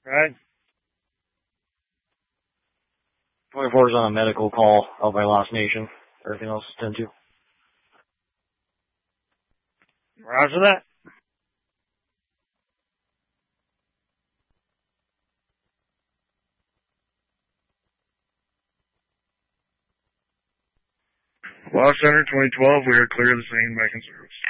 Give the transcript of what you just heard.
Right? 24 is on a medical call out by Lost Nation. Everything else is 10-2. Roger that. Lost Center 2012, we are clear of the scene back in service.